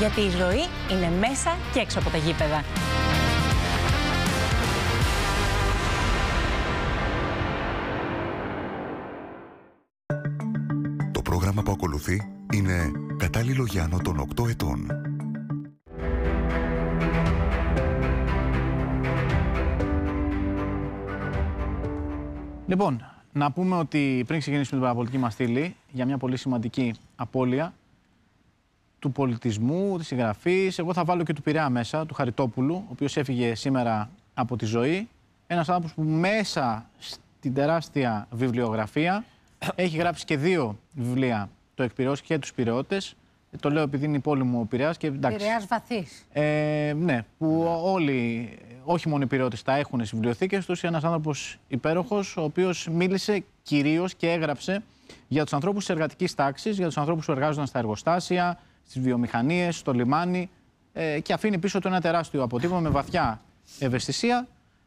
Γιατί η ζωή είναι μέσα και έξω από τα γήπεδα. Το πρόγραμμα που ακολουθεί είναι κατάλληλο για άνω των 8 ετών. Λοιπόν, να πούμε ότι πριν ξεκινήσουμε την παραπολιτική μας στήλη, για μια πολύ σημαντική απώλεια του πολιτισμού, της συγγραφής, εγώ θα βάλω και του Πειραιά μέσα, του Χαριτόπουλου, ο οποίος έφυγε σήμερα από τη ζωή. Ένας άνθρωπος που μέσα στην τεράστια βιβλιογραφία έχει γράψει και 2 βιβλία, το Εκπειραιώς και τους Πειραιώτες. Το λέω επειδή είναι η πόλη μου ο Πειραιάς. Πειραιάς βαθύς. Ναι, που όλοι, όχι μόνο οι Πειραιώτες, τα έχουν στις βιβλιοθήκες τους. Ένας άνθρωπος υπέροχος, ο οποίος μίλησε κυρίως και έγραψε για τους ανθρώπους της εργατικής τάξης, για τους ανθρώπους που εργάζονταν στα εργοστάσια, στις βιομηχανίες, στο λιμάνι και αφήνει πίσω του ένα τεράστιο αποτύπωμα με βαθιά ευαισθησία.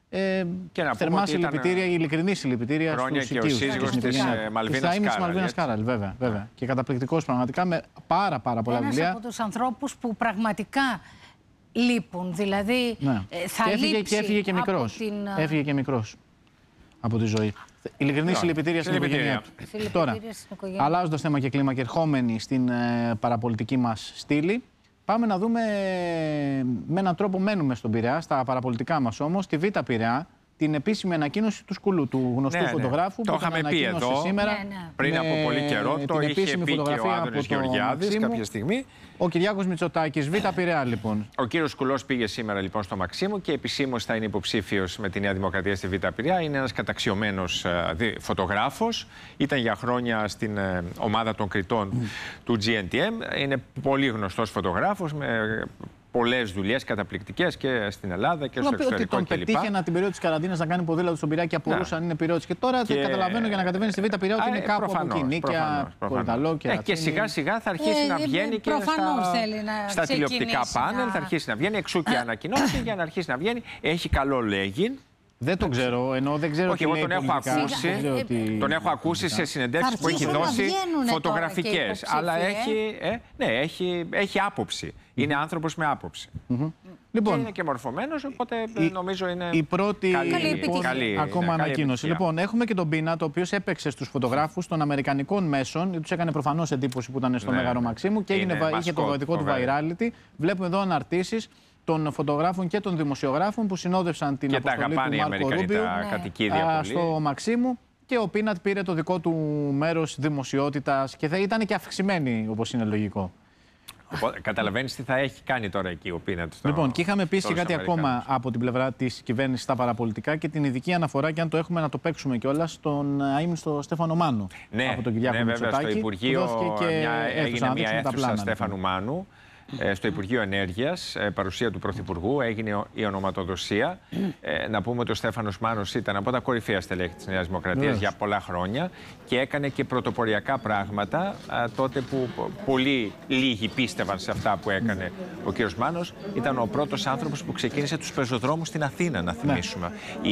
Θερμά συλληπιτήρια, ειλικρινή συλληπιτήρια στους οικείους της Μαλβίνας Κάραλ. Βέβαια. Και καταπληκτικός πραγματικά με πάρα πολλά βιβλία. Ένας από τους ανθρώπους που πραγματικά λείπουν. Δηλαδή θα λείψει και έφυγε και μικρός. Έφυγε και μικρός από τη ζωή. Ειλικρινή συλληπιτήρια στην οικογένειά του. Τώρα, αλλάζοντας θέμα και κλίμα και ερχόμενοι στην παραπολιτική μας στήλη, πάμε να δούμε με έναν τρόπο μένουμε στον Πειραιά, στα παραπολιτικά μας όμως, τη Β' Πειραιά, την επίσημη ανακοίνωση του Σκουλού, του γνωστού φωτογράφου. Το είχαμε πει εδώ σήμερα, πριν από πολύ καιρό. Το είχε πει και ο Άδωνης Γεωργιάδης κάποια στιγμή. Ο Κυριάκος Μητσοτάκης, Β' Πειραιά λοιπόν. Ο κύριος Σκουλός πήγε σήμερα λοιπόν στο Μαξίμου και επισήμως θα είναι υποψήφιος με τη Νέα Δημοκρατία στη Β' Πειραιά. Είναι ένας καταξιωμένος φωτογράφος. Ήταν για χρόνια στην ομάδα των κριτών του GNTM. Είναι πολύ γνωστός φωτογράφος με πολλές δουλειές καταπληκτικές και στην Ελλάδα και στο εξωτερικό κλπ. Τον πετύχαινα την περίοδο της καραντίνας να κάνει ποδήλατο στον Πειραιά και απορούσαν αν είναι Πειραιώτης. Και τώρα καταλαβαίνω για να κατεβαίνει στη Β' Πειραιά ότι είναι κάπου από εκεί. Νίκαια, Κορυδαλό και και σιγά σιγά θα αρχίσει να βγαίνει και στα τηλεοπτικά πάνελ. Θα αρχίσει να βγαίνει εξού και ανακοινώσει για να αρχίσει να βγαίνει. Έχει καλό λέγειν. Δεν το ξέρω, ενώ δεν ξέρω. Όχι, εγώ τον έχω ακούσει σε συνεντεύξεις που έχει δώσει φωτογραφικές. Αλλά έχει άποψη. Είναι άνθρωπος με άποψη. Λοιπόν, και είναι και μορφωμένος, οπότε νομίζω είναι η πρώτη καλή ακόμα ανακοίνωση. Λοιπόν, έχουμε και τον Πίνατ, ο οποίος έπαιξε στους φωτογράφους των αμερικανικών μέσων. Τους έκανε προφανώς εντύπωση που ήταν στο Μέγαρο Μαξίμου και είχε το δικό του virality. Βλέπουμε εδώ αναρτήσεις των φωτογράφων και των δημοσιογράφων που συνόδευσαν την αποστολή του Μάρκο Ρούμπιο στο Μαξίμου. Και ο Πίνατ πήρε το δικό του μέρος δημοσιότητας και θα ήταν και αυξημένη, όπως είναι λογικό. Καταλαβαίνεις τι θα έχει κάνει τώρα εκεί ο Πίνατ. Λοιπόν, και είχαμε πει και κάτι ακόμα από την πλευρά της κυβέρνησης στα παραπολιτικά και την ειδική αναφορά, και αν το έχουμε να το παίξουμε κιόλας, στον αείμνηστο Στέφανο Μάνου. Από τον Κυριάκο Μητσοτάκη. Στο Υπουργείο έγινε μια αίθουσα Στέφανου Μάνου. Στο Υπουργείο Ενέργειας, παρουσία του Πρωθυπουργού, έγινε η ονοματοδοσία. Να πούμε ότι ο Στέφανος Μάνος ήταν από τα κορυφαία στελέχη της Νέας Δημοκρατίας για πολλά χρόνια και έκανε και πρωτοποριακά πράγματα τότε που πολύ λίγοι πίστευαν σε αυτά που έκανε ο κ. Μάνος. Ήταν ο πρώτος άνθρωπος που ξεκίνησε τους πεζοδρόμους στην Αθήνα, να θυμίσουμε.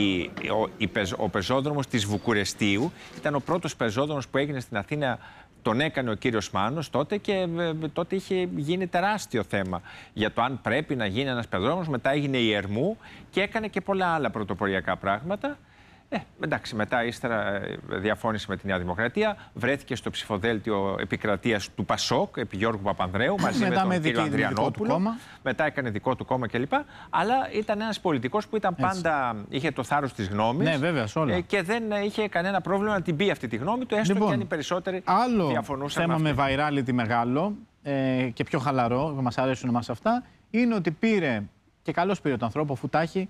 Ο πεζόδρομος της Βουκουρεστίου ήταν ο πρώτος πεζόδρομος που έγινε στην Αθήνα. Τον έκανε ο κύριος Μάνος τότε και τότε είχε γίνει τεράστιο θέμα για το αν πρέπει να γίνει ένας πεζόδρομος. Μετά έγινε η Ερμού και έκανε και πολλά άλλα πρωτοποριακά πράγματα. Εντάξει, μετά ύστερα διαφώνησε με τη Νέα Δημοκρατία, βρέθηκε στο ψηφοδέλτιο επικρατείας του ΠΑΣΟΚ, επί Γιώργου Παπανδρέου, μαζί με τον κύριο Ανδριανόπουλο. Μετά έκανε δικό του κόμμα κλπ. Αλλά ήταν ένας πολιτικός που ήταν πάντα, είχε το θάρρος της γνώμης. Ναι, βέβαια, και δεν είχε κανένα πρόβλημα να την πει αυτή τη γνώμη του, έστω και αν οι περισσότεροι διαφωνούσαν. Άλλο θέμα με virality μεγάλο και πιο χαλαρό, μας αρέσουν εμάς αυτά, είναι ότι πήρε, και καλώς πήρε τον άνθρωπο, αφού τα έχει,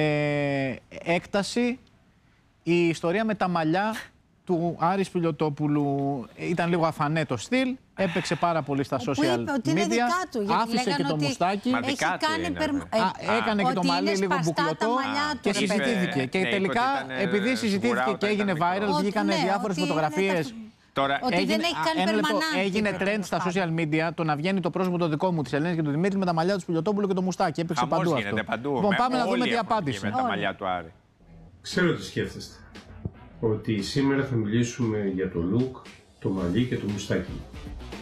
έκταση. Η ιστορία με τα μαλλιά του Άρη Πιλιοτόπουλου ήταν λίγο αφανέ το στυλ. Έπαιξε πάρα πολύ στα social media. Άφησε και το μουστάκι. Έκανε και το μαλλί λίγο μπουκλωτό και συζητήθηκε. Και τελικά, επειδή συζητήθηκε και έγινε viral, βγήκαν διάφορες φωτογραφίες. Έγινε trend στα social media το να βγαίνει το πρόσωπο το δικό μου, της Ελένης και του Δημήτρη, με τα μαλλιά του Πιλιοτόπουλου και το μουστάκι. Έπαιξε παντού αυτό. Λοιπόν, πάμε να δούμε τι απάντησε. Με τα μαλλιά του Άρη. Ξέρω τι σκέφτεστε. Ότι σήμερα θα μιλήσουμε για το look, το μαλλί και το μουστάκι.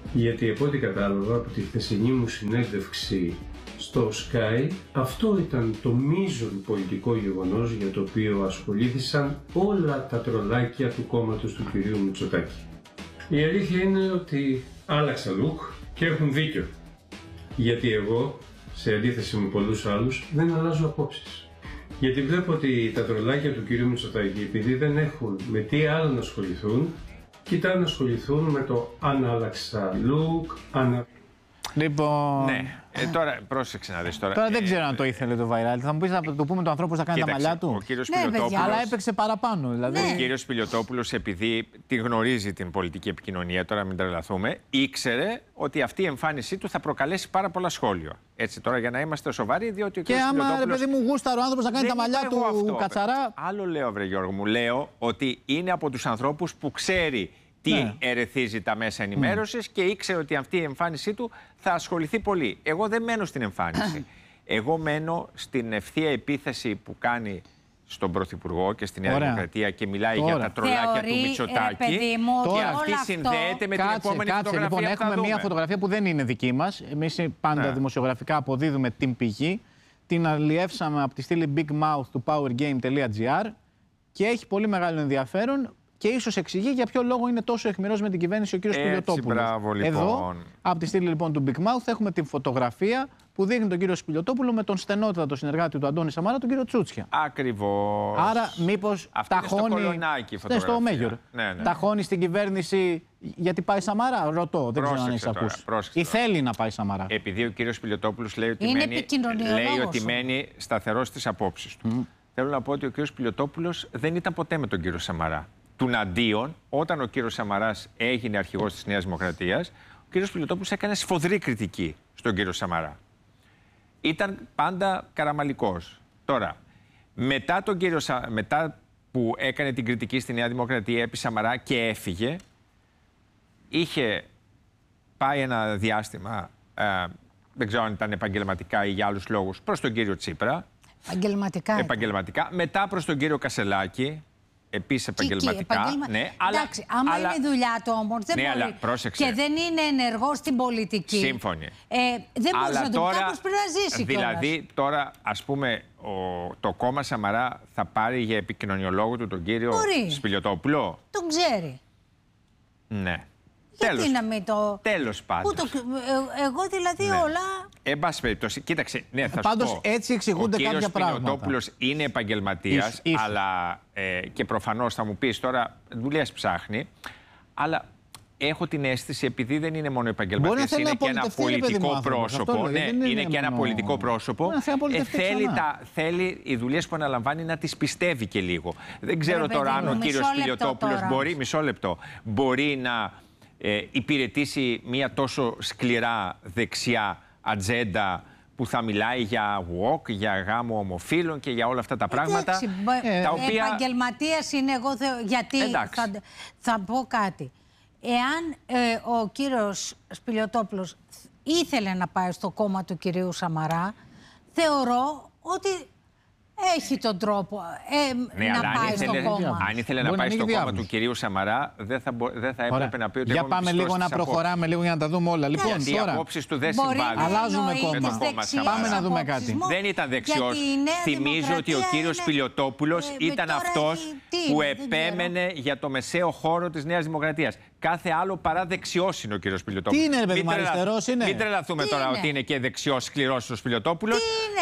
Γιατί από ό,τι κατάλαβα από τη χθεσινή μου συνέντευξη στο Sky, αυτό ήταν το μείζον πολιτικό γεγονός για το οποίο ασχολήθησαν όλα τα τρολάκια του κόμματος του κυρίου Μητσοτάκη. Η αλήθεια είναι ότι άλλαξα look και έχουν δίκιο. Γιατί εγώ, σε αντίθεση με πολλούς άλλους, δεν αλλάζω απόψεις. Γιατί βλέπω ότι τα τρολάκια του κυρίου Μητσοτάκη, επειδή δεν έχουν με τι άλλο να ασχοληθούν, κοιτάνε να ασχοληθούν με το αν άλλαξα look, Λοιπόν. Ναι. Τώρα, πρόσεξε να δεις τώρα. Τώρα δεν ξέρω αν το ήθελε το viral. Θα μου πεις να το πούμε τον ανθρώπου να κάνει τα μαλλιά του. Ο κύριος Πιλιοτόπουλος. Αλλά έπαιξε παραπάνω. Δηλαδή. Ο κύριος Πιλιοτόπουλος, επειδή τη γνωρίζει την πολιτική επικοινωνία, τώρα μην τρελαθούμε, ήξερε ότι αυτή η εμφάνισή του θα προκαλέσει πάρα πολλά σχόλια. Έτσι τώρα για να είμαστε σοβαροί, διότι ο κύριος Πιλιοτόπουλος. Και άμα, ρε παιδί μου, γούσταρο άνθρωπος να κάνει τα μαλλιά του κατσαρά. Άλλο λέω, βρε Γιώργο μου, λέω ότι είναι από τους ανθρώπους που ξέρει τι ερεθίζει τα μέσα ενημέρωσης και ήξερε ότι αυτή η εμφάνισή του θα ασχοληθεί πολύ. Εγώ δεν μένω στην εμφάνιση. Εγώ μένω στην ευθεία επίθεση που κάνει στον Πρωθυπουργό και στη Νέα Δημοκρατία και μιλάει για τα τρολάκια του Μητσοτάκη. Και αυτή συνδέεται με την επόμενη φωτογραφία. Λοιπόν, έχουμε μια φωτογραφία που δεν είναι δική μας. Εμείς πάντα δημοσιογραφικά αποδίδουμε την πηγή. Την αλλιεύσαμε από τη στήλη Big Mouth του powergame.gr και έχει πολύ μεγάλο ενδιαφέρον. Και ίσως εξηγεί για ποιο λόγο είναι τόσο αιχμηρός με την κυβέρνηση ο κύριος Πιλιοτόπουλος. Μπράβο, λοιπόν. Εδώ, από τη στήλη λοιπόν του Big Mouth, έχουμε την φωτογραφία που δείχνει τον κύριο Πιλιοτόπουλο με τον στενότατο συνεργάτη του Αντώνη Σαμαρά, τον κύριο Τσούτσια. Ακριβώς. Άρα, μήπως ταχώνει. Στο Μέγιορ. Ναι. Ταχώνει στην κυβέρνηση γιατί πάει Σαμαρά. Ρωτώ, δεν ξέρω αν έχεις ακούσει. Ή θέλει να πάει Σαμαρά. Επειδή ο κύριος Πιλιοτόπουλος λέει ότι μένει σταθερός στις απόψεις του. Θέλω να πω ότι ο κύριος Πιλιοτόπουλος δεν ήταν ποτέ με τον κύριο Σαμαρά. Τουναντίον, όταν ο κύριος Σαμαράς έγινε αρχηγός της Νέας Δημοκρατίας, ο κύριος Πιλιοτόπουλος έκανε σφοδρή κριτική στον κύριο Σαμαρά. Ήταν πάντα καραμαλικός. Τώρα, μετά που έκανε την κριτική στη Νέα Δημοκρατία επί Σαμαρά και έφυγε, είχε πάει ένα διάστημα, δεν ξέρω αν ήταν επαγγελματικά ή για άλλους λόγους, προς τον κύριο Τσίπρα. Επαγγελματικά. Μετά προς τον κύριο Κασελάκη. Επίσης επαγγελματικά. Ναι, εντάξει, άμα είναι η δουλειά του όμως, δεν μπορεί. Αλλά, πρόσεξε. Και δεν είναι ενεργός στην πολιτική. Σύμφωνοι. Δεν μπορεί να το πει, κάπως πρέπει να ζήσει δηλαδή, τώρα, ας πούμε, το κόμμα Σαμαρά θα πάρει για επικοινωνιολόγο του τον κύριο Σπιλιοτόπουλο. Τον ξέρει. Ναι. Γιατί να μην το. Τέλος πάντων. Εγώ δηλαδή όλα. Εν πάση περιπτώσει, κοίταξε. Ναι, θα πάντως σου πω. Έτσι εξηγούνται κάποια πράγματα. Ο κύριος Πιλιοτόπουλος είναι επαγγελματίας, αλλά και προφανώς θα μου πεις τώρα δουλειές ψάχνει. Αλλά έχω την αίσθηση, επειδή δεν είναι μόνο επαγγελματίας, είναι και ένα πολιτικό πρόσωπο. Ναι, είναι και ένα πολιτικό πρόσωπο. Θέλει οι δουλειές που αναλαμβάνει να τις πιστεύει και λίγο. Δεν ξέρω τώρα αν ο κύριος Πιλιοτόπουλος μπορεί να υπηρετήσει μια τόσο σκληρά δεξιά ατζέντα που θα μιλάει για walk, για γάμο ομοφύλων και για όλα αυτά τα πράγματα. Τα οποία. Επαγγελματίας είναι εγώ, γιατί θα πω κάτι. Εάν ο κύριος Σπιλιοτόπουλος ήθελε να πάει στο κόμμα του κυρίου Σαμαρά, θεωρώ ότι έχει τον τρόπο να πάει στο κόμμα. Αν ήθελε να πάει στο κόμμα του κυρίου Σαμαρά, δεν θα έπρεπε να πει ότι. Για πάμε λίγο να προχωράμε λίγο για να τα δούμε όλα. Λοιπόν, οι απόψεις του δεν συμβάλλουν. Αλλάζουμε κόμμα. Πάμε να δούμε κάτι. Δεν ήταν δεξιός. Θυμίζω ότι ο κύριος Πιλιοτόπουλος ήταν αυτός που επέμενε για το μεσαίο χώρο της Νέας Δημοκρατίας. Κάθε άλλο παρά δεξιός είναι ο κύριος Πιλιοτόπουλος. Τι είναι, ρε παιδί μου, αριστερός είναι. Μην τρελαθούμε τώρα ότι είναι και δεξιός σκληρός ο Πιλιοτόπουλος.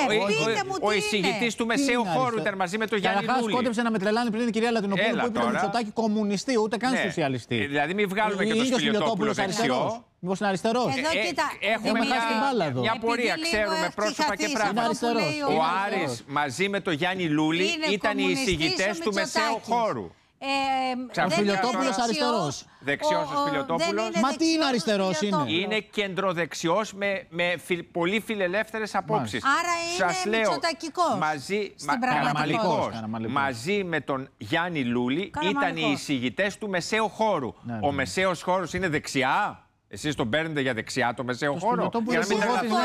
Ο εισηγητής του μεσαίου χώρου ήταν μαζί με τον Γιάννη Λούλη. Καταρχάς, κόντεψε να με τρελάνει πριν η κυρία Λατινοπούλου που είπε τον Μητσοτάκη κομμουνιστή, ούτε καν σοσιαλιστή. Δηλαδή, μην βγάλουμε και τον Σπιλιοτόπουλο δεξιό. Μήπως είναι αριστερός. Έχουμε μια πορεία, ξέρουμε πρόσωπα και πράγματα. Ο Άρης μαζί με τον Γιάννη Λούλη ήταν οι εισηγητές του μεσαίου χώρου. Ο Σπιλιοτόπουλος αριστερός. Δεξιός ο Σπιλιοτόπουλος. Μα τι είναι αριστερός είναι. Είναι κεντροδεξιός με πολύ φιλελεύθερες απόψεις. Άρα είναι μητσοτακικός. Μαζί με τον Γιάννη Λούλη ήταν οι εισηγητές του μεσαίου χώρου. Ο μεσαίος χώρος είναι δεξιά. Εσείς τον παίρνετε για δεξιά το μεσαίο χώρο. Για να μην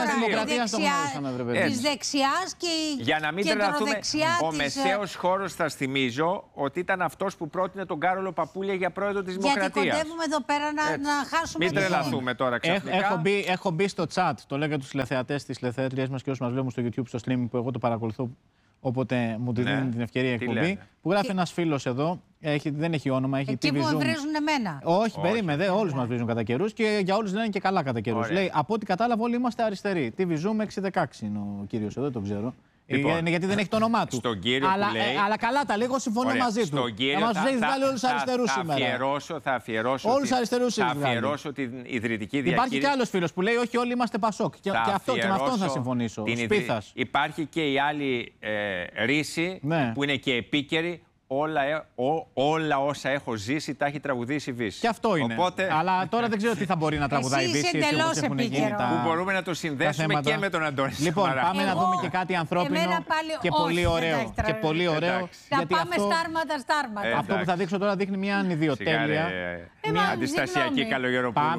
της δεξιάς για να μην τρελαθούμε, ο μεσαίος χώρος, θα θυμίζω, ότι ήταν αυτός που πρότεινε τον Κάρολο Παπούλια για πρόεδρο της Δημοκρατίας. Γιατί κοντεύουμε εδώ πέρα να χάσουμε. Μην τρελαθούμε τώρα ξαφνικά. Έχω μπει στο chat, το λέω για τους τηλεθεατές της τηλεθεατρίας μας και όσους μας βλέπουν στο YouTube, στο streaming που εγώ το παρακολουθώ. Όποτε μου δίνουν την ευκαιρία εκπομπή, που γράφει ένας φίλος εδώ, δεν έχει όνομα, έχει εκεί που με βρίζουν εμένα. Όχι, περίμενε, όλους μας βρίζουν κατά καιρούς και για όλους λένε και καλά κατά καιρούς. Λέει, από ό,τι κατάλαβα, όλοι είμαστε αριστεροί. TV Zoom 616 είναι ο κύριος εδώ, τον ξέρω. Λοιπόν, γιατί δεν έχει το όνομά του. Στον κύριο αλλά, που λέει, αλλά καλά τα λίγο συμφωνώ μαζί του. Θα μας βγάλει όλους αριστερούς σήμερα. Θα αφιερώσω όλους αριστερούς θα αφιερώσω την ιδρυτική διαχείριση. Υπάρχει και άλλος φίλος που λέει όχι όλοι είμαστε Πασόκ. Και με αυτόν θα συμφωνήσω. Σπίθας. Υπάρχει και η άλλη ρίση που είναι και επίκαιρη. Όλα όσα έχω ζήσει τα έχει τραγουδήσει η Βύση. Και αυτό είναι. Οπότε... Αλλά τώρα δεν ξέρω τι θα μπορεί να τραγουδάει η Βύση. Που μπορούμε να το συνδέσουμε και με τον Αντώνη. Λοιπόν, πάμε να δούμε και κάτι ανθρώπινο και πολύ ωραίο. Και πολύ ωραίο. Να πάμε στάρματα. Αυτό που θα δείξω τώρα δείχνει μια ανιδιοτέλεια. Μια αντιστασιακή Καλογεροπούλου.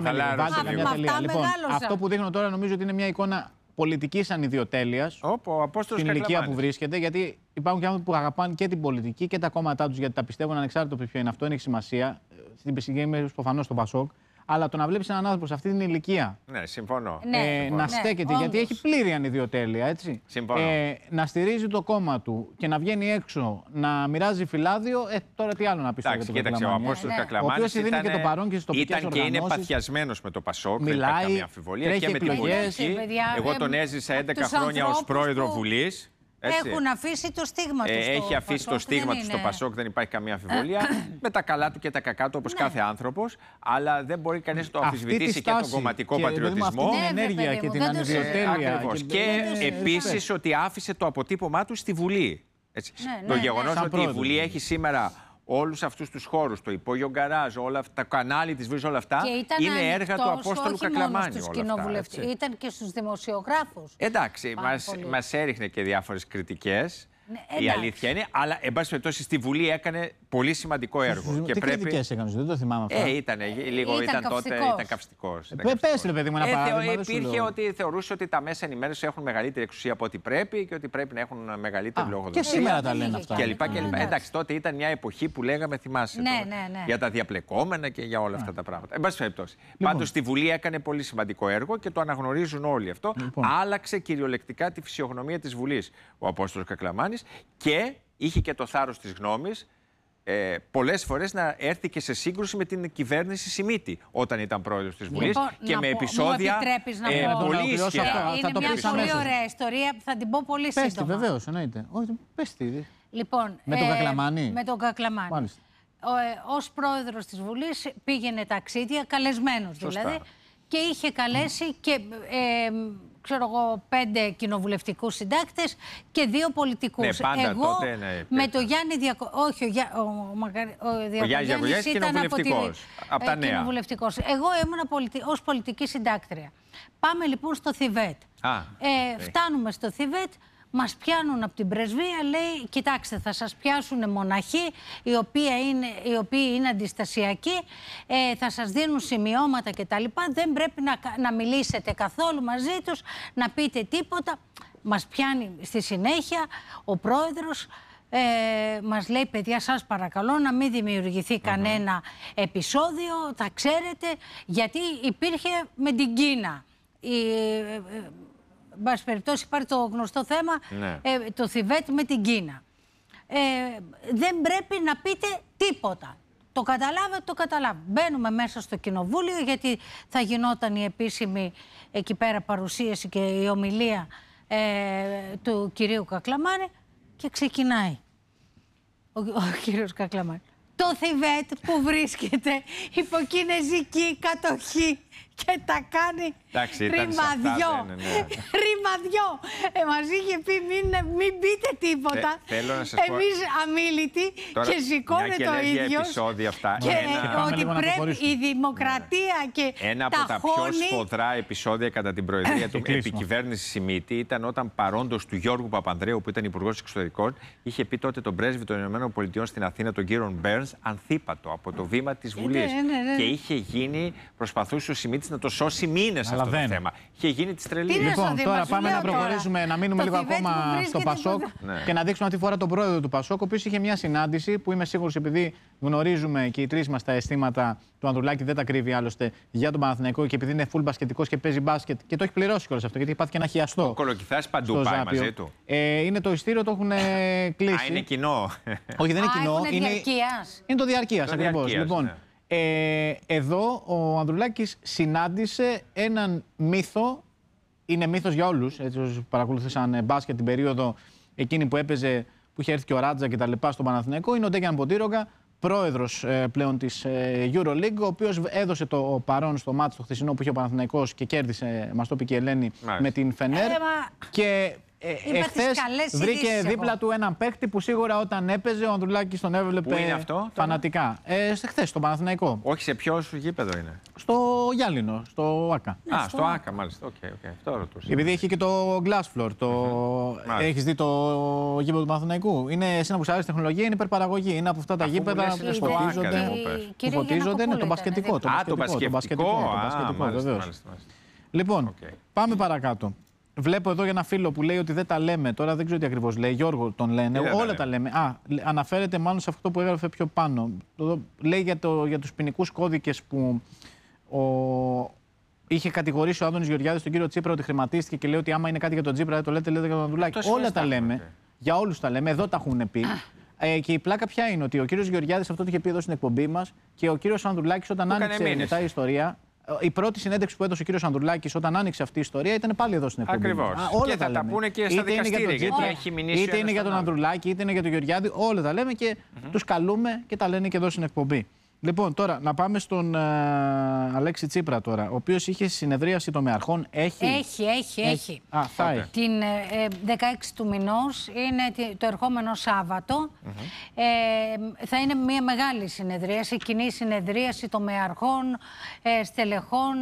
Αυτό που δείχνω τώρα νομίζω ότι είναι μια εικόνα πολιτικής ανιδιοτέλειας στην ηλικία που βρίσκεται, γιατί υπάρχουν και άνθρωποι που αγαπάνε και την πολιτική και τα κόμματά τους, γιατί τα πιστεύουν ανεξάρτητα από ποιο είναι αυτό, έχει σημασία. Στην συγκεκριμένη προφανώς στο Πασόκ. Αλλά το να βλέπεις έναν άνθρωπο σε αυτή την ηλικία. Ναι, συμφωνώ. Να στέκεται, γιατί έχει πλήρη ανιδιοτέλεια, έτσι. Συμφωνώ. Να στηρίζει το κόμμα του και να βγαίνει έξω να μοιράζει φυλάδιο. Τώρα τι άλλο να πει. Εντάξει, κοίταξε, ο Απόστολος Κακλαμάνης ήταν και είναι παθιασμένος με το Πασόκ. Δεν υπάρχει καμία αμφιβολία. Και με την πολιτική. Εγώ τον έζησα 11 χρόνια ως πρόεδρο Βουλής. Έχουν αφήσει το στίγμα του. Έχει αφήσει το στίγμα του στο Πασόκ, δεν υπάρχει καμία αμφιβολία. Με τα καλά του και τα κακά του, όπως κάθε άνθρωπος. Αλλά δεν μπορεί κανείς να το αμφισβητήσει και τον κομματικό πατριωτισμό. Την ενέργεια και την ανιδιοτέλεια. Και επίσης ότι άφησε το αποτύπωμά του στη Βουλή. Το γεγονός ότι η Βουλή έχει σήμερα όλους αυτούς τους χώρους, το υπόγειο γκαράζ, όλα αυτά, το κανάλι της Βουλής, όλα αυτά, είναι έργα του Απόστολου Κακλαμάνη. Ήταν και στους δημοσιογράφους. Εντάξει, μας έριχνε και διάφορες κριτικές. Η αλήθεια είναι, αλλά εν πάση περιπτώσει στη Βουλή έκανε πολύ σημαντικό έργο. Τι κριτικές έκανε, δεν το θυμάμαι αυτό. Ήταν τότε καυστικός. Πες ρε παιδί μου ένα παράδειγμα. Υπήρχε ότι θεωρούσε ότι τα μέσα ενημέρωση έχουν μεγαλύτερη εξουσία από ό,τι πρέπει και ότι πρέπει να έχουν μεγαλύτερη λογοδοσία. Και σήμερα τα λένε αυτά. Εντάξει, τότε ήταν μια εποχή που λέγαμε, θυμάσαι, για τα διαπλεκόμενα και για όλα αυτά τα πράγματα. Εν πάση περιπτώσει. Πάντως στη Βουλή έκανε πολύ σημαντικό έργο και το αναγνωρίζουν όλοι αυτό. Άλλαξε κυριολεκτικά τη φυσιογνωμία της Βουλής ο Απόστολος Κακλαμάνης. Και είχε και το θάρρος της γνώμης πολλές φορές να έρθει και σε σύγκρουση με την κυβέρνηση Σιμίτη όταν ήταν πρόεδρος της Βουλής και με επεισόδια πολύ ισχυρά. Είναι μια πολύ ωραία ιστορία που θα την πω πολύ σύντομα. Πες τη, βεβαίως, εννοείται. Πες τη. Λοιπόν, με τον Κακλαμάνη. Με τον Κακλαμάνη. Ως πρόεδρος της Βουλής πήγαινε ταξίδια, καλεσμένος δηλαδή, και είχε καλέσει και... ξέρω εγώ, 5 κοινοβουλευτικούς συντάκτες και 2 πολιτικούς. Ναι, πάντα εγώ τότε, με το Γιάννη Όχι, ο Διακογιάννης ήταν από τα νέα. Κοινοβουλευτικός. Εγώ ήμουν ως πολιτική συντάκτρια. Πάμε λοιπόν στο Θιβέτ. Φτάνουμε στο Θιβέτ, μας πιάνουν από την πρεσβεία, λέει, κοιτάξτε, θα σας πιάσουν μοναχοί, οι οποίοι είναι αντιστασιακοί, θα σας δίνουν σημειώματα κτλ. Δεν πρέπει να μιλήσετε καθόλου μαζί τους, να πείτε τίποτα. Μας πιάνει στη συνέχεια ο πρόεδρος, μας λέει, παιδιά, σας παρακαλώ να μην δημιουργηθεί κανένα επεισόδιο, θα ξέρετε, γιατί υπήρχε με την Κίνα. Εν πάση περιπτώσει, υπάρχει το γνωστό θέμα, το Θιβέτ με την Κίνα. Δεν πρέπει να πείτε τίποτα. Το καταλάβετε, το καταλάβετε. Μπαίνουμε μέσα στο κοινοβούλιο, γιατί θα γινόταν η επίσημη εκεί πέρα παρουσίαση και η ομιλία του κυρίου Κακλαμάνη και ξεκινάει ο κύριος Κακλαμάνη. Το Θιβέτ που βρίσκεται υπό κινεζική κατοχή και τα κάνει ρημαδιό. Ρημαδιό. Μας είχε πει μην πείτε τίποτα. Εμείς αμίλητοι και σηκώνε το ίδιος. Και ότι πρέπει η δημοκρατία και ένα από τα πιο σφοδρά επεισόδια κατά την προεδρία του επικυβέρνηση Σιμίτη ήταν όταν παρόντος του Γιώργου Παπανδρέου, που ήταν υπουργός εξωτερικών, είχε πει τότε τον πρέσβη των ΗΠΑ στην Αθήνα, τον κύριο Μπέρνς, ανθίπατο από το βήμα της Βουλής. Και είχε γίνει, προσπαθούσε ο Σιμίτης να το σώσει μήνες αυτό το θέμα. Είχε γίνει τη τρελή. Λοιπόν, τώρα πάμε να προχωρήσουμε, να μείνουμε λίγο ακόμα στο Πασόκ και να δείξουμε αυτή τη φορά τον πρόεδρο του Πασόκ, ο οποίος είχε μια συνάντηση που είμαι σίγουρος, επειδή γνωρίζουμε και οι τρεις μας τα αισθήματα του Ανδρουλάκη, δεν τα κρύβει άλλωστε για τον Παναθηναϊκό και επειδή είναι full μπασκετικός και παίζει μπάσκετ και το έχει πληρώσει κιόλας αυτό, γιατί υπάρχει και ένα χιαστό. Ο Κολοκυθάς παντού πάει μαζί του. Είναι το ειστήριο, το έχουν κλείσει. Α, είναι κοινό. Όχι, δεν είναι κοινό. Είναι το διαρκείας ακριβώς. Λοιπόν, εδώ ο Ανδρουλάκης συνάντησε έναν μύθο. Είναι μύθος για όλους, έτσι όσοι παρακολουθήσαν μπάσκετ την περίοδο εκείνη που έπαιζε, που είχε έρθει και ο Ράτζα και τα λοιπά στον Παναθηναϊκό. Είναι ο Ντέγκιαν Ποντήρογκα, πρόεδρος πλέον της EuroLeague, ο οποίος έδωσε το παρόν στο μάτς το χθεσινό που είχε ο Παναθηναϊκός και κέρδισε, μας το είπε και η Ελένη, με την Φενέρ. Και εχθές βρήκε δίπλα του έναν παίκτη που σίγουρα όταν έπαιζε ο Ανδρουλάκης τον έβλεπε. Πού είναι αυτό, φανατικά. Χθες, στο Παναθηναϊκό. Όχι, σε ποιο γήπεδο είναι? Στο Γιάλινο, στο ΑΚΑ. Α, στο ΑΚΑ, μάλιστα. Αυτό ρωτούσα. Επειδή έχει και το glass floor. Έχεις δει το γήπεδο του Παναθηναϊκού? Είναι εσένα που σου αρέσει τεχνολογία, είναι υπερπαραγωγή. Είναι από αυτά τα γήπεδα που φωτίζονται. Είναι το μπασκετικό. Το μπασκετικό, βεβαίως. Λοιπόν, πάμε παρακάτω. Βλέπω εδώ για ένα φίλο που λέει ότι δεν τα λέμε. Τώρα δεν ξέρω τι ακριβώς λέει. Γιώργο τον λένε. Όλα τα λέμε. Αναφέρεται μάλλον σε αυτό που έγραφε πιο πάνω. Λέει για τους ποινικούς κώδικες που είχε κατηγορήσει ο Άδωνης Γεωργιάδης τον κύριο Τσίπρα ότι χρηματίστηκε και λέει ότι άμα είναι κάτι για τον Τσίπρα δεν το λέτε για τον Ανδρουλάκη. Όλα τα λέμε. Για όλους τα λέμε. Εδώ τα έχουν πει. Και η πλάκα ποια είναι? Ότι ο κύριος Γεωργιάδης αυτό το είχε πει εδώ στην εκπομπή μας και ο κύριος Ανδρουλάκης όταν άνοιξε μετά η ιστορία. Η πρώτη συνέντευξη που έδωσε ο κύριος Ανδρουλάκης όταν άνοιξε αυτή η ιστορία ήταν πάλι εδώ στην εκπομπή. Ακριβώς. Και θα τα πούνε και στα δικαστήρια. Είτε είναι για τον Ανδρουλάκη, είτε είναι για τον Γεωργιάδη. Όλα τα λέμε και τους καλούμε και τα λένε και εδώ στην εκπομπή. Λοιπόν, τώρα να πάμε στον Αλέξη Τσίπρα τώρα, ο οποίος είχε συνεδρίαση των μεαρχών. Έχει. Την 16 του μηνός, είναι το ερχόμενο Σάββατο. Θα είναι μια μεγάλη συνεδρίαση, κοινή συνεδρίαση των μεαρχών, στελεχών.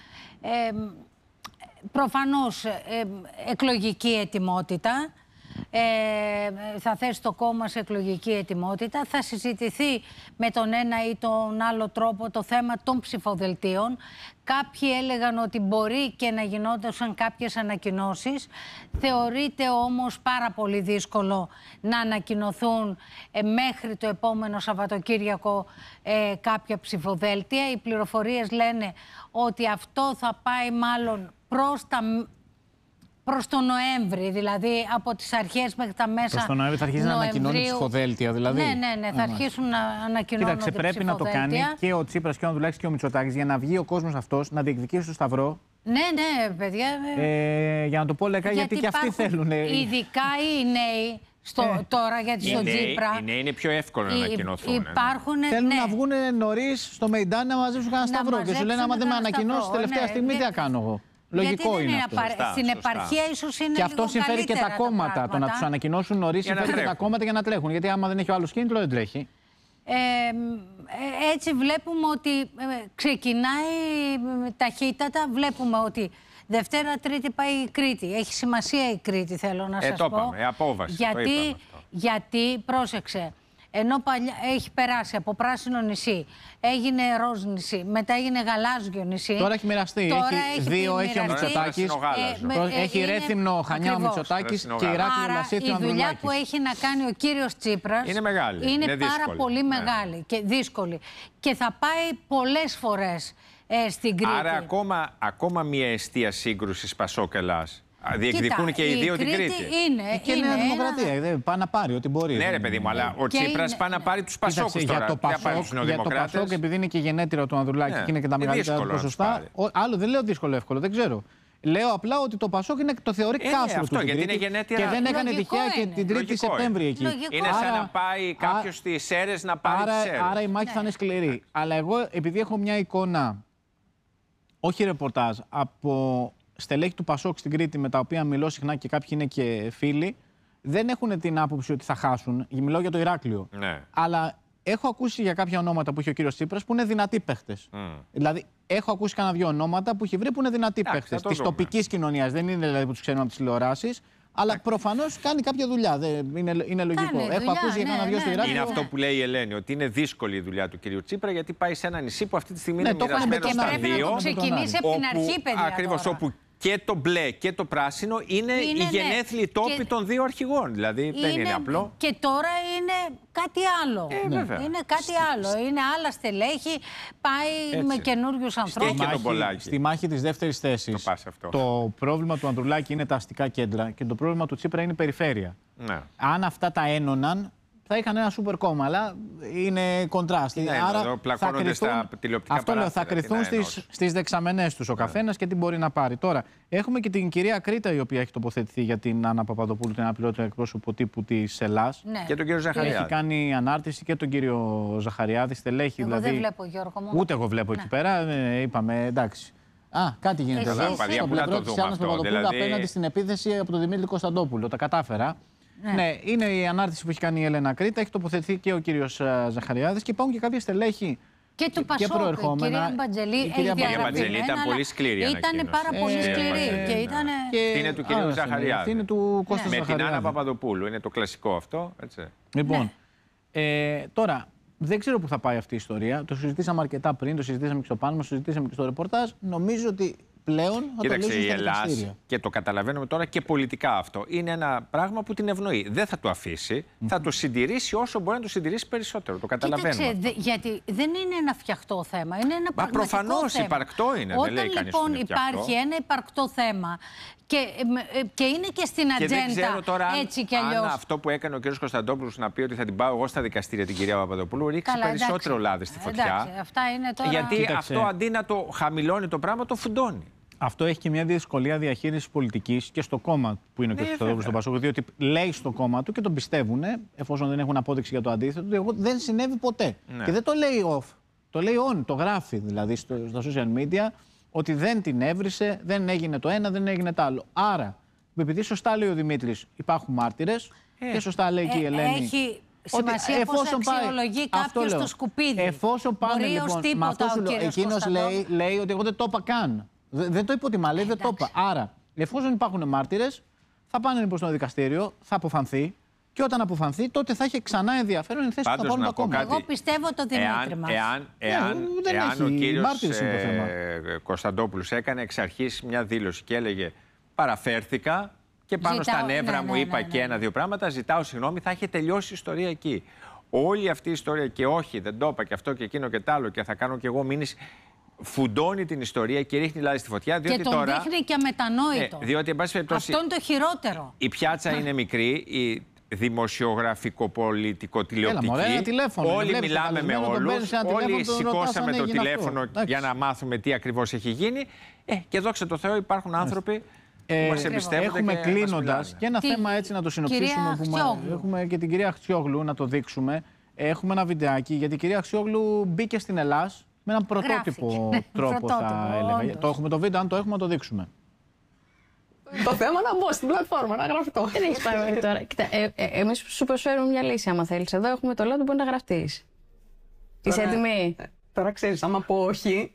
Προφανώς εκλογική ετοιμότητα. Θα θέσει το κόμμα σε εκλογική ετοιμότητα. Θα συζητηθεί με τον ένα ή τον άλλο τρόπο το θέμα των ψηφοδελτίων. Κάποιοι έλεγαν ότι μπορεί και να γινόντουσαν κάποιες ανακοινώσεις. Θεωρείται όμως πάρα πολύ δύσκολο να ανακοινωθούν μέχρι το επόμενο Σαββατοκύριακο κάποια ψηφοδέλτια. Οι πληροφορίες λένε ότι αυτό θα πάει μάλλον προς τον Νοέμβρη, δηλαδή από τις αρχές μέχρι τα μέσα. Προς τον Νοέμβρη θα αρχίσει να ανακοινώνει ψηφοδέλτια, δηλαδή. Ναι, θα αρχίσουν να ανακοινώνουν. Κοίταξε, πρέπει να το κάνει και ο Τσίπρας και ο Ανδρουλάκης και ο Μητσοτάκης για να βγει ο κόσμος αυτός να διεκδικήσει το Σταυρό. Ναι, παιδιά. Για να το πω λεκά, γιατί και αυτοί θέλουν. Ειδικά οι νέοι. Τώρα γιατί στον Τσίπρα. Οι νέοι είναι πιο εύκολο να ανακοινωθούν. Θέλουν να βγουν νωρίς στο Μεϊντάν να μαζέψουν κανένα Σταυρό. Και σου λένε, άμα δεν με ανακοινώσει τελευταία στιγμή, τι θα κάνω εγώ. Λογικό είναι αυτό. Στην επαρχία ίσως είναι. Και αυτό συμφέρει και τα κόμματα. Το να τους ανακοινώσουν νωρίς συμφέρει και τα κόμματα για να τρέχουν. Γιατί άμα δεν έχει ο άλλος κίνητρο, δεν τρέχει. Έτσι βλέπουμε ότι ξεκινάει ταχύτατα. Βλέπουμε ότι Δευτέρα, Τρίτη πάει η Κρήτη. Έχει σημασία η Κρήτη, θέλω να σας πω. Το είπαμε, απόβαση. Γιατί, πρόσεξε, ενώ έχει περάσει από πράσινο νησί, έγινε ροζ νησί, μετά έγινε γαλάζιο νησί. Τώρα έχει μοιραστεί. Έχει ο Μητσοτάκης, έχει Ρέθυμνο, Χανιά ο Μητσοτάκης και Ηράκλειο Λασίθι ο Ανδρουλάκης. Η δουλειά που έχει να κάνει ο κύριος Τσίπρας είναι μεγάλη. Είναι πάρα πολύ μεγάλη και δύσκολη. Και θα πάει πολλές φορές στην Κρήτη. Άρα ακόμα μια αιστεία σύγκρουσης Πασόκ-Ελλάς. Διεκδικούν και οι δύο την Κρήτη. Και η Νέα Δημοκρατία. Πάει να πάρει ό,τι μπορεί. Ναι, ρε παιδί μου, αλλά ο Τσίπρας πάει να πάρει τους Πασόκους τώρα. Για το Πασόκ, επειδή είναι και γενέτειρο του Ανδρουλάκη και είναι και τα μεγαλύτερα ποσοστά. Άλλο δεν λέω δύσκολο, εύκολο, δεν ξέρω. Λέω απλά ότι το Πασόκ το θεωρεί κάστρο του γιατί είναι γενέτειρα. Και δεν έκανε τυχαία και την 3η Σεπτέμβρη εκεί. Είναι σαν να πάει κάποιος στις Σέρρες να πάρει τις Σέρρες. Άρα η μάχη θα είναι σκληρή. Αλλά εγώ, επειδή έχω μια εικόνα, όχι ρεπορτάζ, από στελέχη του Πασόκ στην Κρήτη, με τα οποία μιλώ συχνά και κάποιοι είναι και φίλοι, δεν έχουν την άποψη ότι θα χάσουν. Μιλώ για το Ηράκλειο. Ναι. Αλλά έχω ακούσει για κάποια ονόματα που έχει ο κύριος Τσίπρας που είναι δυνατοί παίχτες. Δηλαδή, έχω ακούσει κανένα δύο ονόματα που έχει βρει που είναι δυνατοί παίχτες της τοπικής κοινωνίας. Δεν είναι δηλαδή που τους ξέρουμε από τις τηλεοράσεις, Αλλά προφανώς κάνει κάποια δουλειά. Είναι λογικό. Έχω ακούσει για κανένα δυο στο Ηράκλειο. Είναι αυτό που λέει η Ελένη, ότι είναι δύσκολη η δουλειά του κυρίου Τσίπρα, γιατί πάει σε ένα νησί που αυτή τη στιγμή είναι μοιρασμένο στα δύο. Πρέπει να το ξεκινήσει από την αρχή, παιδιά. Ακριβώς, όπου και το μπλε και το πράσινο είναι οι γενέθλιοι τόποι των δύο αρχηγών. Δηλαδή δεν είναι απλό. Και τώρα είναι κάτι άλλο. Είναι κάτι άλλο. Είναι άλλα στελέχη, πάει με καινούριους ανθρώπους. Στη μάχη της δεύτερης θέσης, το πρόβλημα του Ανδρουλάκη είναι τα αστικά κέντρα και το πρόβλημα του Τσίπρα είναι η περιφέρεια. Ναι. Αν αυτά τα ένωναν, θα είχαν ένα σούπερ κόμμα, αλλά είναι κοντράστη. Άρα θα κρυθούν, θα κρυθούν στις δεξαμενές τους ο καθένας και τι μπορεί να πάρει. Τώρα, έχουμε και την κυρία Κρήτα, η οποία έχει τοποθετηθεί για την Άννα Παπαδοπούλου, την αναπληρώτρια εκπρόσωπο τύπου της Ελλάς. Ναι. Και τον κύριο Ζαχαριάδη. Έχει κάνει ανάρτηση και τον κύριο Ζαχαριάδη, στελέχη. Εγώ δηλαδή, δεν βλέπω, Γιώργο μου. Ούτε εγώ βλέπω εκεί πέρα. Είπαμε, εντάξει. Κάτι γίνεται εδώ. Στο πλευρό της Άννας Παπαδοπούλου απέναντι στην επίθεση από τον Δημήτρη Κωνσταντόπουλο. Τα κατάφερα. Ναι, είναι η ανάρτηση που έχει κάνει η Έλενα Κρήτα, έχει τοποθετηθεί και ο κύριος Ζαχαριάδης και υπάρχουν και κάποια στελέχη και του Πασόκ, προερχόμενα. Η κυρία Μπατζελή, η κυρία Μπατζελή ήταν πολύ σκληρή. Ήταν πάρα πολύ σκληρή. Και είναι του κυρίου Ζαχαριάδη. Είναι του Κώστα Ζαχαριάδη. Με την Άννα Παπαδοπούλου. Είναι το κλασικό αυτό. Έτσι. Λοιπόν, τώρα δεν ξέρω πού θα πάει αυτή η ιστορία. Το συζητήσαμε αρκετά πριν, το συζητήσαμε και στο πάνελ, το συζητήσαμε και στο ρεπορτάζ. Νομίζω ότι πλέον θα το λύσουν στα δικαστήρια. Και το καταλαβαίνουμε τώρα και πολιτικά αυτό. Είναι ένα πράγμα που την ευνοεί. Δεν θα το αφήσει. Θα το συντηρήσει όσο μπορεί να το συντηρήσει περισσότερο. Το καταλαβαίνουμε. Κοίταξε, γιατί δεν είναι ένα φτιαχτό θέμα. Είναι ένα πραγματικό θέμα. Προφανώς υπαρκτό είναι. Όταν δεν λέει κανείς λοιπόν υπάρχει ένα υπαρκτό θέμα και είναι και στην ατζέντα έτσι κι αλλιώς. Αν αυτό που έκανε ο κ. Κωνσταντόπουλος να πει ότι θα την πάω εγώ στα δικαστήρια την κυρία Παπαδοπούλου ρίξει περισσότερο λάδι στη φωτιά. Εντάξει, αυτά είναι τώρα... Γιατί αυτό αντί να το χαμηλώνει το πράγμα το φουντώνει. Αυτό έχει και μια δυσκολία διαχείρισης πολιτικής και στο κόμμα που είναι ο κ. Κωνσταντόπουλος στον Πασόκ, διότι λέει στο κόμμα του και τον πιστεύουν, εφόσον δεν έχουν απόδειξη για το αντίθετο, ότι δεν συνέβη ποτέ. Ναι. Και δεν το λέει off. Το λέει on, το γράφει δηλαδή στα social media, ότι δεν την έβρισε, δεν έγινε το ένα, δεν έγινε το άλλο. Άρα, επειδή σωστά λέει ο Δημήτρης, υπάρχουν μάρτυρες και σωστά λέει και η Ελένη. Έχει σημασία πώς αξιολογεί κάποιος το σκουπίδι. Εφόσον πάνε λοιπόν, με αυτό σου λέω, εκείνος λέει ότι εγώ δεν το είπα καν. Δεν το υποτιμά, λέει δεν το είπα. Άρα, εφόσον υπάρχουν μάρτυρες, θα πάνε λοιπόν στο δικαστήριο, θα αποφανθεί. Και όταν αποφανθεί, τότε θα έχει ξανά ενδιαφέρον η θέση που θα πάρουν τα κόμματα. Εγώ πιστεύω το Δημήτρη μας. Εάν ο κύριος Κωνσταντόπουλος έκανε εξ αρχής μια δήλωση και έλεγε παραφέρθηκα και πάνω στα νεύρα μου είπα και ένα-δύο πράγματα, ζητάω συγγνώμη, θα είχε τελειώσει η ιστορία εκεί. Όλη αυτή η ιστορία και όχι, δεν το είπα και αυτό και εκείνο και τ' άλλο και θα κάνω κι εγώ μήνυση. Φουντώνει την ιστορία και ρίχνει λάδι στη φωτιά. Διότι και τον τώρα, δείχνει και αμετανόητο. Διότι, εν πάση περιπτώσει, αυτό είναι το χειρότερο. Η πιάτσα είναι μικρή, η δημοσιογραφικο-πολιτικό τηλεοπτική. Όλοι μιλάμε με όλους, όλοι σηκώσαμε το τηλέφωνο για να μάθουμε τι ακριβώς έχει γίνει. Και δόξα τω Θεώ υπάρχουν άνθρωποι που μας εμπιστεύονται. Έχουμε κλείνοντας και ένα θέμα έτσι να το συνοψίσουμε. Έχουμε και την κυρία Αχτσιόγλου να το δείξουμε. Έχουμε ένα βιντεάκι γιατί η κυρία Αχτσιόγλου μπήκε στην Ελλάδα με έναν πρωτότυπο τρόπο, θα έλεγα. Το έχουμε το βίντεο, αν το έχουμε, να το δείξουμε. Το θέμα να μπω στην πλατφόρμα, να γραφτώ. Δεν έχεις πάρει μέχρι τώρα. Κοίτα, εμείς σου προσφέρουμε μια λύση, άμα θέλεις. Εδώ έχουμε το λάδι που μπορεί να γραφτείς. Είσαι έτοιμη? Τώρα ξέρεις, άμα πω όχι.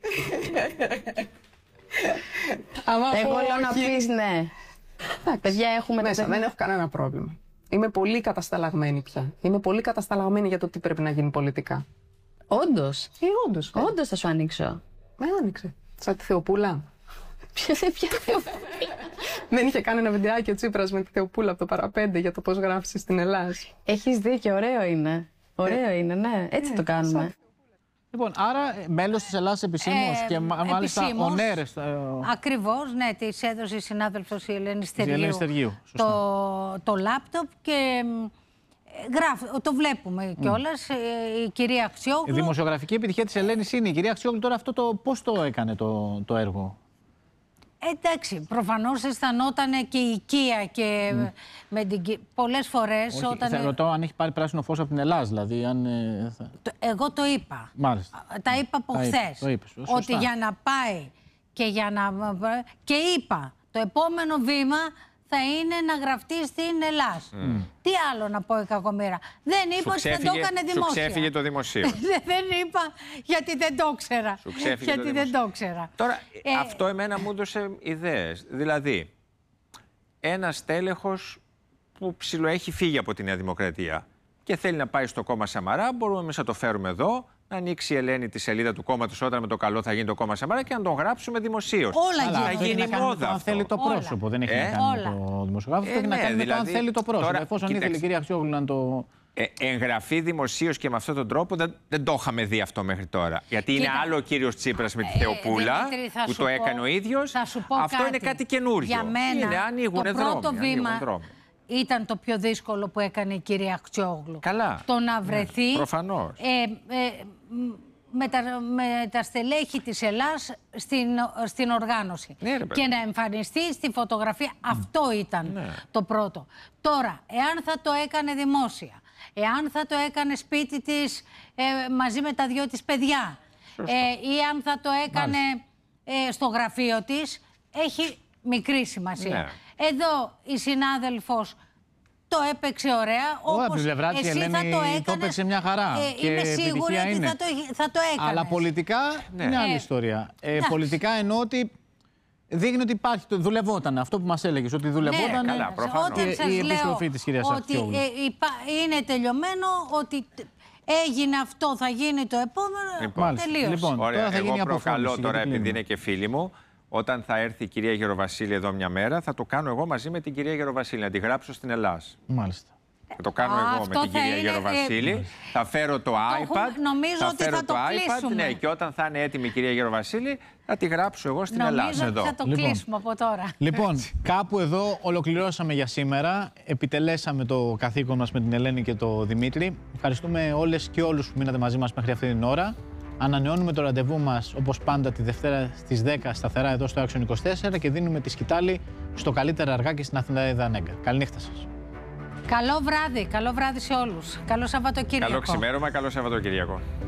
Εγώ λέω να πεις ναι. Παιδιά, έχουμε μέσα, δεν έχω κανένα πρόβλημα. Είμαι πολύ κατασταλαγμένη πια. Είμαι πολύ κατασταλαγμένη για το τι πρέπει να γίνει πολιτικά. Όντως. Όντως. Όντως θα σου ανοίξω. Με άνοιξε. Σαν τη Θεοπούλα. Ποια Θεοπούλα? Δεν είχε κάνει ένα βιντεάκι ο Τσίπρας με τη Θεοπούλα από το Παραπέντε για το πώς γράφει στην Ελλάδα. Έχεις δίκιο, ωραίο είναι. Ωραίο είναι, ναι. Έτσι το κάνουμε. Λοιπόν, άρα μέλος της Ελλάδας επισήμως και μάλιστα ο Νέρες. Ακριβώς, ναι, της έδωσε η συνάδελφος η Ελένη Στεργίου. Το λάπτοπ και το βλέπουμε κιόλας. Η κυρία Αχτσιόγλου. Η δημοσιογραφική επιτυχία της Ελένης είναι η κυρία Αχτσιόγλου. Τώρα αυτό πώς το έκανε το έργο? Εντάξει, προφανώς αισθανόταν και η οικία και πολλές φορές. Θα ρωτώ αν έχει πάρει πράσινο φως από την Ελλάδα, δηλαδή. Εγώ το είπα. Μάλιστα. Τα είπα από χθες. Ότι για να πάει και είπα, το επόμενο βήμα θα είναι να γραφτεί στην Ελλάδα. Τι άλλο να πω η κακομοίρα? Δεν είπα ότι δεν το έκανε δημόσια. Σου ξέφυγε το δημοσίο. Δεν είπα γιατί δεν το ξέρα. Τώρα, αυτό εμένα μου έδωσε ιδέες. Δηλαδή, ένας τέλεχος που ψιλοέχει φύγει από τη Νέα Δημοκρατία και θέλει να πάει στο κόμμα Σαμαρά. Μπορούμε εμείς να το φέρουμε εδώ, να ανοίξει η Ελένη τη σελίδα του κόμματος όταν με το καλό θα γίνει το κόμμα Σαμαρά και να τον γράψουμε δημοσίως. Όλα θα γίνει μόδα. Αν θέλει το πρόσωπο, δεν έχει να κάνει με το δημοσιογράφο. Έχει να κάνει με το αν θέλει το πρόσωπο. Τώρα, εφόσον ήθελε η κυρία Αξιόγλου να το. Εγγραφή δημοσίως και με αυτόν τον τρόπο δεν το είχαμε δει αυτό μέχρι τώρα. Γιατί είναι άλλο ο κύριος Τσίπρας με τη Θεοπούλα που το έκανε ο ίδιος. Αυτό είναι κάτι καινούριο. Για μένα ανοίγουνε το πρώτο βήμα δρόμοι. ήταν το πιο δύσκολο που έκανε η κυρία Αξιόγλου. Καλά. Το να βρεθεί προφανώς. Με τα στελέχη της Ελλάς στην οργάνωση. Και να εμφανιστεί στη φωτογραφία. Αυτό ήταν το πρώτο. Τώρα, εάν θα το έκανε δημόσια, εάν θα το έκανε σπίτι της μαζί με τα δυο της παιδιά, ή αν θα το έκανε στο γραφείο της, έχει μικρή σημασία. Εδώ η συνάδελφος το έπαιξε ωραία, όπως εσύ θα το έκανες. Το έπαιξε μια χαρά. Είμαι σίγουρη ότι θα το έκανες. Αλλά πολιτικά είναι άλλη ιστορία. Πολιτικά εννοώ ότι δείχνει ότι υπάρχει, δουλευόταν αυτό που μας έλεγες, ότι δουλευόταν η επιστροφή της κυρίας Αξιόγλου. Ότι είναι τελειωμένο, ότι έγινε αυτό, θα γίνει το επόμενο, τελείως. Λοιπόν, ωραία, εγώ προκαλώ τώρα, επειδή είναι και φίλοι μου, όταν θα έρθει η κυρία Γεροβασίλη εδώ μια μέρα, θα το κάνω εγώ μαζί με την κυρία Γεροβασίλη, να τη γράψω στην Ελλάς. Μάλιστα. Θα το κάνω εγώ με την κυρία Γεροβασίλη. Θα φέρω το iPad. Νομίζω ότι θα το κλείσουμε. Ναι, και όταν θα είναι έτοιμη η κυρία Γεροβασίλη, θα τη γράψω εγώ στην Ελλάδα. Νομίζω ότι θα το κλείσουμε από τώρα. Λοιπόν, κάπου εδώ ολοκληρώσαμε για σήμερα. Επιτελέσαμε το καθήκον μας με την Ελένη και τον Δημήτρη. Ευχαριστούμε όλες και όλους που μείνατε μαζί μας μέχρι αυτή την ώρα. Ανανεώνουμε το ραντεβού μας όπως πάντα τη Δευτέρα στις 10 σταθερά εδώ στο Action 24 και δίνουμε τη σκητάλη στο καλύτερο αργά και στην Αθηναίδα Νέγκα. Καληνύχτα σας. Καλό βράδυ σε όλους. Καλό Σαββατοκύριακο. Καλό ξημέρωμα, καλό Σαββατοκύριακο.